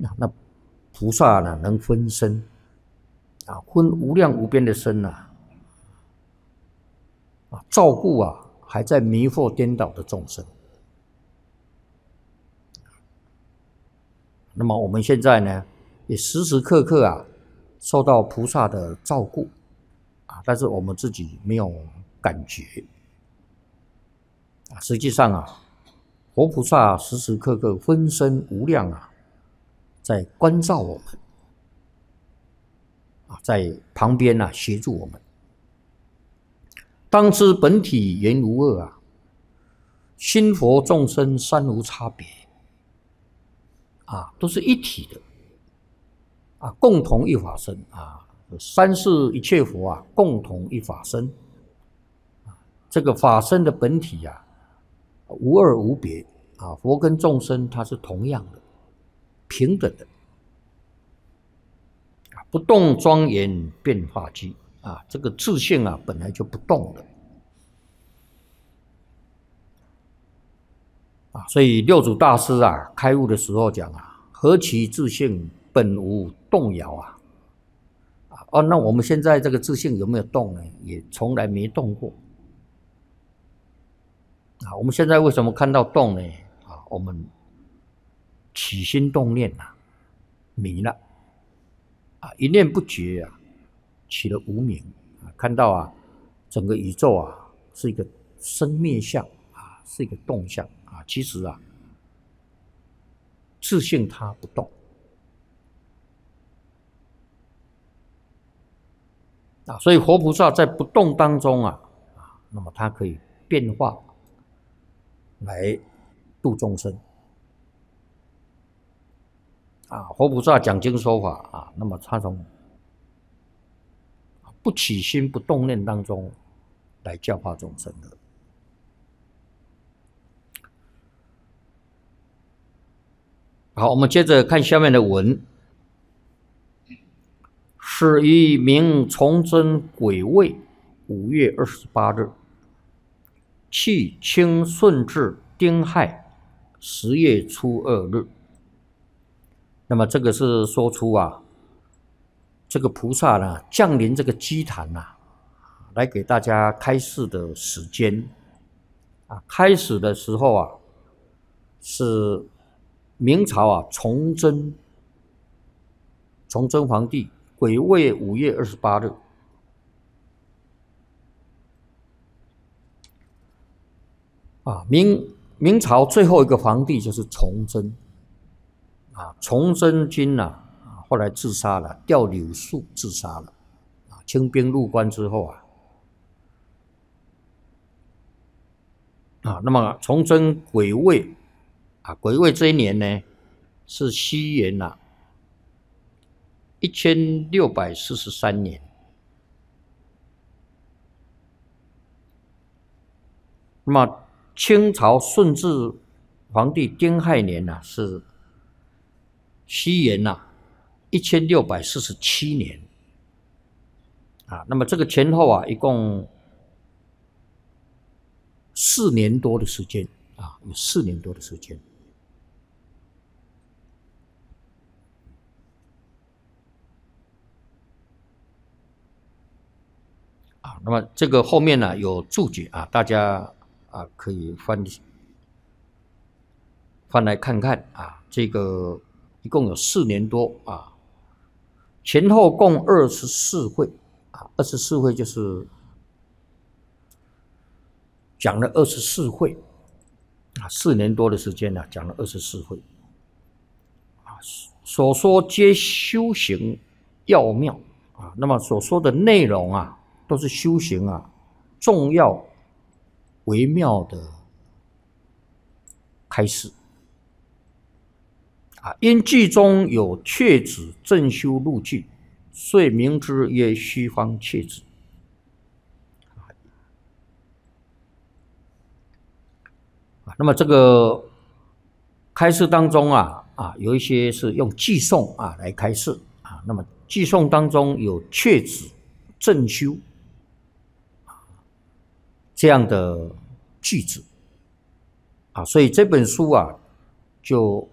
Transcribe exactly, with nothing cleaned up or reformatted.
啊，那菩萨呢能分身啊，分无量无边的身呐，啊，照顾啊还在迷惑颠倒的众生。那么我们现在呢，也时时刻刻啊受到菩萨的照顾啊，但是我们自己没有感觉啊。实际上啊，活菩萨时时刻刻分身无量啊，在关照我们啊，在旁边啊协助我们。当知本体原无二啊，心佛众生三无差别啊，都是一体的啊，共同一法身啊，三世一切佛啊，共同一法身。这个法身的本体啊，无二无别啊，佛跟众生它是同样的，平等的。不动庄严变化机啊，这个自性啊本来就不动的啊，所以六祖大师啊开悟的时候讲啊，何其自性本无动摇啊！啊，哦，那我们现在这个自性有没有动呢？也从来没动过啊。我们现在为什么看到动呢？啊，我们起心动念啊，迷了啊，一念不觉啊，起了无明啊，看到啊，整个宇宙啊是一个生灭相啊，是一个动相啊，其实啊，自性它不动啊，所以活菩萨在不动当中啊，啊，那么它可以变化来度众生啊。活菩萨讲经说法啊，那么他从不起心不动念当中来教化众生的。好，我们接着看下面的文。始于明崇祯癸未五月二十八日，契清顺治丁亥十月初二日。那么这个是说出啊，这个菩萨呢降临这个基坛呐、啊，来给大家开示的时间啊。开始的时候啊，是明朝啊崇祯崇祯皇帝癸未五月二十八日啊，明明朝最后一个皇帝就是崇祯啊，崇祯君呐、啊，后来自杀了，吊柳树自杀了啊。清兵入关之后啊，啊，那么崇祯癸未啊，癸未这一年呢，是西元呐、啊、一千六百四十三年。那么清朝顺治皇帝丁亥年呐、啊，是西元呐、啊、一千六百四十七年啊。那么这个前后啊，一共四年多的时间啊，有四年多的时间。啊，那么这个后面呢有注解啊，大家啊可以翻翻来看看啊。这个一共有四年多啊，前后共二十四会啊，二十四会就是讲了二十四会啊，四年多的时间呢、啊，讲了二十四会啊，所说皆修行要妙啊。那么所说的内容啊，都是修行啊重要微妙的开示啊。因句中有确指正修路径，遂名之曰虚方切指。那么这个开示当中啊啊，有一些是用偈颂啊来开示啊。那么偈颂当中有确指正修这样的句子啊，所以这本书啊就